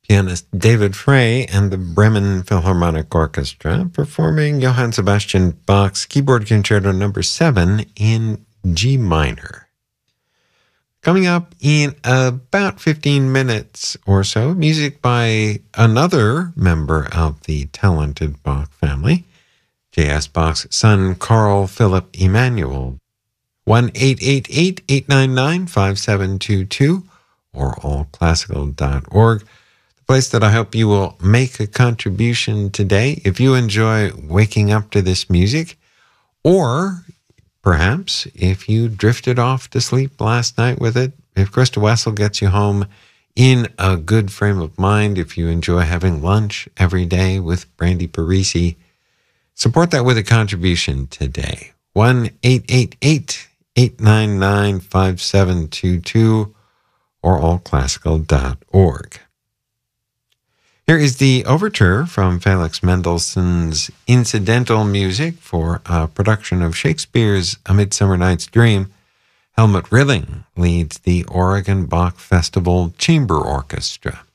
Pianist David Frey and the Bremen Philharmonic Orchestra performing Johann Sebastian Bach's Keyboard Concerto No. 7 in G minor. Coming up in about 15 minutes or so, music by another member of the talented Bach family, J.S. Bach's son, Carl Philipp Emanuel. 1-888-899-5722 or allclassical.org. Place that I hope you will make a contribution today. If you enjoy waking up to this music, or perhaps if you drifted off to sleep last night with it, if Krista Wessel gets you home in a good frame of mind, if you enjoy having lunch every day with Brandy Parisi, support that with a contribution today. 1-888-899-5722 or allclassical.org. Here is the overture from Felix Mendelssohn's incidental music for a production of Shakespeare's A Midsummer Night's Dream. Helmut Rilling leads the Oregon Bach Festival Chamber Orchestra.